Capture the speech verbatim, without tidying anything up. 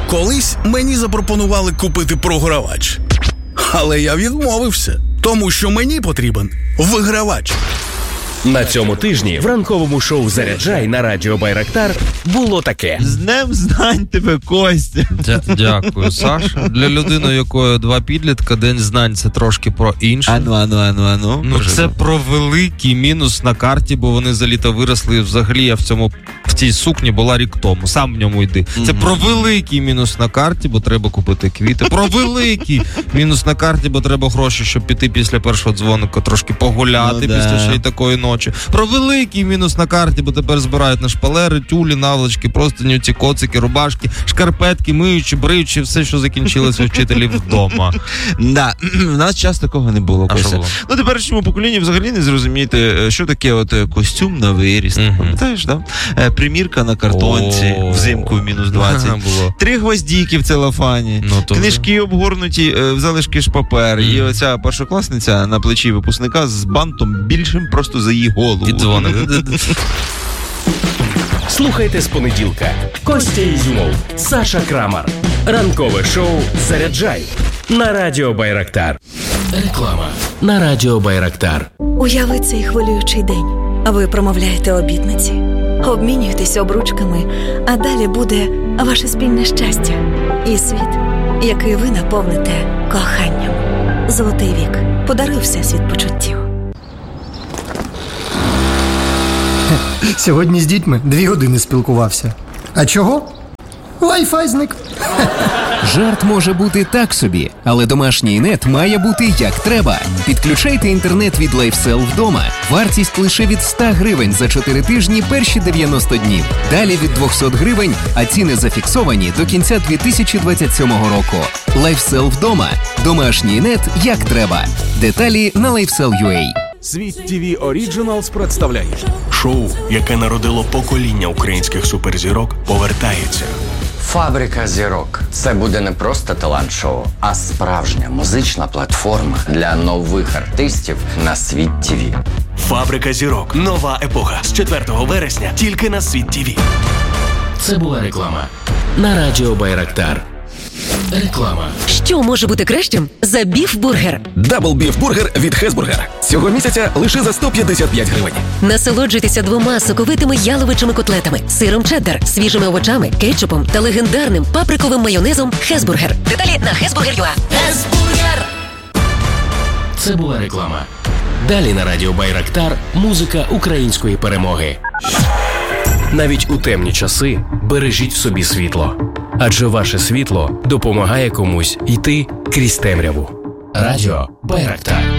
Колись мені запропонували купити програвач. Але я відмовився, тому що мені потрібен вигравач. На цьому тижні в ранковому шоу «Заряджай» на радіо Байрактар було таке. З днем знань тебе, Костя. Дя- дякую, Саш. Для людини, у якої два підлітка, день знань – це трошки про інше. Ану, ану, ану, ану. Ну, це про великий мінус на карті, бо вони за літо виросли. Взагалі я в цьому в цій сукні була рік тому. Сам в ньому йди. Mm-hmm. Це про великий мінус на карті, бо треба купити квіти. Про великий мінус на карті, бо треба гроші, щоб піти після першого дзвоника, трошки погуляти ну, після да. ще й такої ночі. Про великий мінус на карті, бо тепер збирають на шпалери, тюлі, наволочки, простині, ці коцики, рубашки, шкарпетки, миючі, бриючі, все, що закінчилося у вчителів вдома. Да, в нас час такого не було, Костя. Ну, теперішньому поколінні взагалі не зрозумієте, що таке от костюм на виріст. Mm-hmm. Пам'ятаєш, да? Примірка на картонці, oh. взимку в мінус двадцять. Ага, три гвоздіки в целофані, ну, книжки вже обгорнуті в залишки ж папер. Mm. І оця першокласниця на плечі випускника з бантом більшим просто за її голову. І дзвоник. Слухайте з понеділка. Костя Ізюмов, Саша Крамар. Ранкове шоу «Заряджай» на радіо Байрактар. Реклама на радіо Байрактар. Уяви цей хвилюючий день. Ви промовляєте обітниці, обмінюєтесь обручками, а далі буде ваше спільне щастя і світ, який ви наповните коханням. Золотий вік. Подаруй всесвіт почуттів. Сьогодні з дітьми дві години спілкувався. А чого? Wi-Fi зник. Жарт може бути так собі, але домашній нет має бути як треба. Підключайте інтернет від LifeSell вдома. Вартість лише від сто гривень за чотири тижні перші дев'яносто днів. Далі від двісті гривень, а ціни зафіксовані до кінця дві тисячі двадцять сьомого року. LifeSell вдома. Домашній нет як треба. Деталі на LifeSell.ua. Світ ті ві Originals представляє шоу, яке народило покоління українських суперзірок, повертається. Фабрика зірок. Це буде не просто талант-шоу, а справжня музична платформа для нових артистів на Світ ті ві. Фабрика зірок. Нова епоха. З четвертого вересня тільки на Світ ті ві. Це була реклама на радіо Байрактар. Реклама. Що може бути кращим за біф-бургер? Дабл біф-бургер від Хезбургер. Цього місяця лише за сто п'ятдесят п'ять гривень. Насолоджуйтеся двома соковитими яловичими котлетами, сиром чеддер, свіжими овочами, кетчупом та легендарним паприковим майонезом Хезбургер. Деталі на хезбургер.ua. Хезбургер! Це була реклама. Далі на радіо Байрактар музика української перемоги. Навіть у темні часи бережіть в собі світло. Адже ваше світло допомагає комусь йти крізь темряву. Радіо Байрактар.